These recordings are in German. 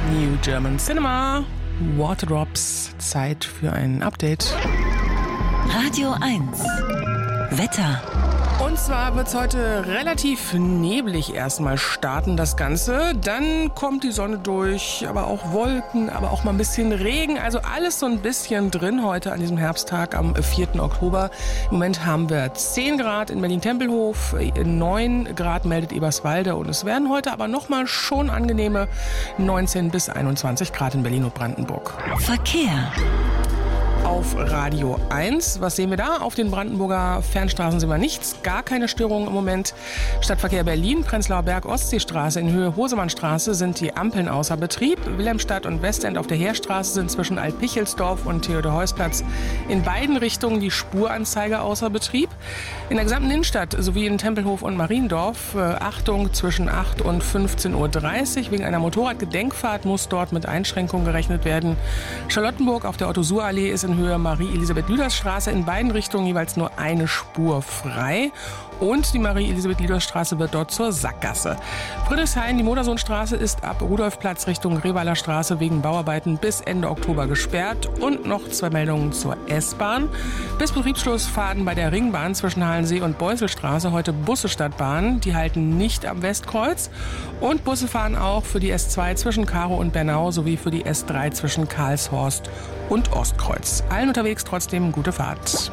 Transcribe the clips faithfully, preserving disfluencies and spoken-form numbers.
New German Cinema. Waterdrops. Zeit für ein Update. Radio eins. Wetter. Und zwar wird es heute relativ neblig erstmal starten, das Ganze. Dann kommt die Sonne durch, aber auch Wolken, aber auch mal ein bisschen Regen. Also alles so ein bisschen drin heute an diesem Herbsttag am vierten Oktober. Im Moment haben wir zehn Grad in Berlin-Tempelhof, neun Grad meldet Eberswalde. Und es werden heute aber nochmal schon angenehme neunzehn bis einundzwanzig Grad in Berlin und Brandenburg. Verkehr. Auf Radio eins. Was sehen wir da? Auf den Brandenburger Fernstraßen sehen wir nichts. Gar keine Störungen im Moment. Stadtverkehr Berlin, Prenzlauer Berg, Ostseestraße in Höhe Hosemannstraße sind die Ampeln außer Betrieb. Wilhelmstadt und Westend auf der Heerstraße sind zwischen Alt-Pichelsdorf und Theodor-Heuss-Platz in beiden Richtungen die Spuranzeige außer Betrieb. In der gesamten Innenstadt sowie in Tempelhof und Mariendorf äh, Achtung zwischen acht und fünfzehn Uhr dreißig. Wegen einer Motorradgedenkfahrt muss dort mit Einschränkungen gerechnet werden. Charlottenburg auf der Otto-Suhr-Allee ist in Höhe Marie-Elisabeth-Lüders-Straße in beiden Richtungen jeweils nur eine Spur frei. Und die Marie-Elisabeth-Lüders-Straße wird dort zur Sackgasse. Friedrichshain, die Modersohnstraße ist ab Rudolfplatz Richtung Revaler Straße wegen Bauarbeiten bis Ende Oktober gesperrt. Und noch zwei Meldungen zur S-Bahn. Bis Betriebsschluss fahren bei der Ringbahn zwischen Halensee und Beuselstraße heute Busse statt Bahn. Die halten nicht am Westkreuz. Und Busse fahren auch für die S zwei zwischen Karow und Bernau sowie für die S drei zwischen Karlshorst und Ostkreuz. Allen unterwegs trotzdem gute Fahrt.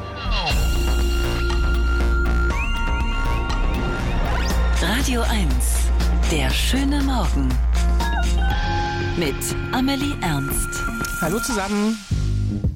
Radio eins. Der schöne Morgen. Mit Amelie Ernst. Hallo zusammen.